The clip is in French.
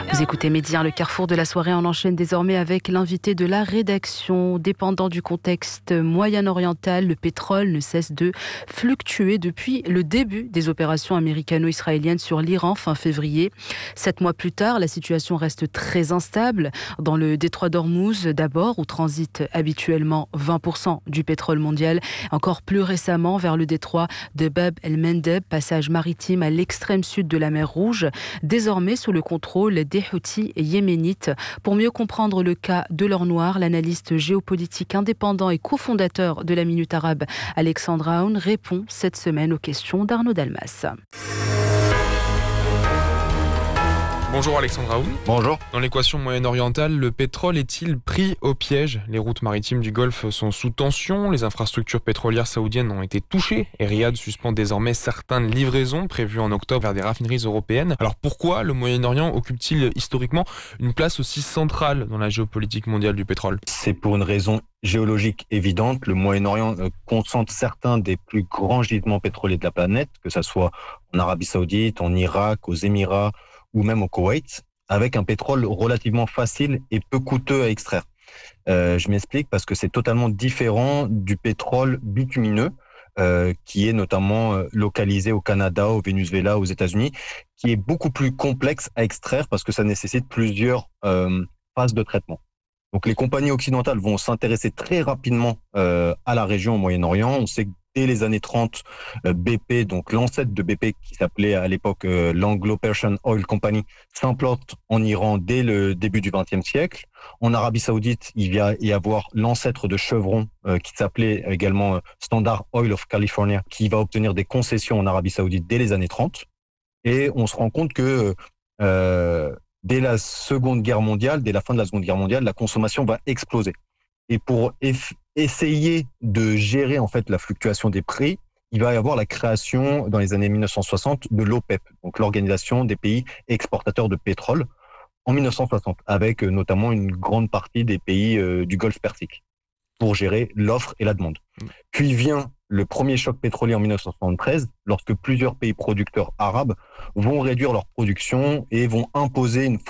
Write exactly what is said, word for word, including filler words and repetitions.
Vous écoutez Média, le carrefour de la soirée. On enchaîne désormais avec l'invité de la rédaction. Dépendant du contexte moyen-oriental, le pétrole ne cesse de fluctuer depuis le début des opérations américano-israéliennes sur l'Iran fin février. Sept mois plus tard, la situation reste très instable. Dans le détroit d'Ormuz, d'abord, où transite habituellement vingt pour cent du pétrole mondial. Encore plus récemment, vers le détroit de Bab el-Mandeb, passage maritime à l'extrême sud de la mer Rouge, désormais sous le contrôle des Houthis yéménites. Pour mieux comprendre le cas de l'or noir, l'analyste géopolitique indépendant et cofondateur de la Minute Arabe, Alexandre Aoun, répond cette semaine aux questions d'Arnaud Dalmas. Bonjour Alexandre Aoun. Bonjour. Dans l'équation moyen-orientale, le pétrole est-il pris au piège ? Les routes maritimes du Golfe sont sous tension, les infrastructures pétrolières saoudiennes ont été touchées et Riyad suspend désormais certaines livraisons prévues en octobre vers des raffineries européennes. Alors pourquoi le Moyen-Orient occupe-t-il historiquement une place aussi centrale dans la géopolitique mondiale du pétrole ? C'est pour une raison géologique évidente. Le Moyen-Orient concentre certains des plus grands gisements pétroliers de la planète, que ce soit en Arabie Saoudite, en Irak, aux Émirats ou même au Koweït, avec un pétrole relativement facile et peu coûteux à extraire. Euh, je m'explique parce que c'est totalement différent du pétrole bitumineux, euh, qui est notamment localisé au Canada, au Venezuela, aux États-Unis, qui est beaucoup plus complexe à extraire parce que ça nécessite plusieurs euh, phases de traitement. Donc les compagnies occidentales vont s'intéresser très rapidement euh, à la région au Moyen-Orient. On sait que dès les années trente, B P, donc l'ancêtre de B P qui s'appelait à l'époque euh, l'Anglo-Persian Oil Company, s'implante en Iran dès le début du vingtième siècle. En Arabie Saoudite, il va y avoir l'ancêtre de Chevron euh, qui s'appelait également euh, Standard Oil of California, qui va obtenir des concessions en Arabie Saoudite dès les années trente. Et on se rend compte que euh, dès la Seconde Guerre mondiale, dès la fin de la Seconde Guerre mondiale, la consommation va exploser. Et pour eff- essayer de gérer en fait la fluctuation des prix, il va y avoir la création dans les années mille neuf cent soixante de l'OPEP, donc l'Organisation des pays exportateurs de pétrole, en mille neuf cent soixante, avec euh, notamment une grande partie des pays euh, du Golfe Persique, pour gérer l'offre et la demande. Puis vient le premier choc pétrolier en mille neuf cent soixante-treize, lorsque plusieurs pays producteurs arabes vont réduire leur production et vont imposer une